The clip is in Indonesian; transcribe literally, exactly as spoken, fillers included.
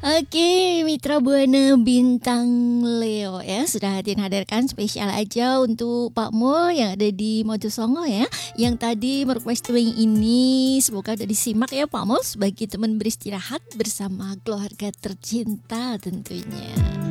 Oke, Mitra Buana bintang Leo ya sudah hadir hadirkan spesial aja untuk Pak Mul yang ada di Mojosongo ya. Yang tadi merequesting ini semoga udah disimak ya Pak Mul sebagai teman beristirahat bersama keluarga tercinta tentunya.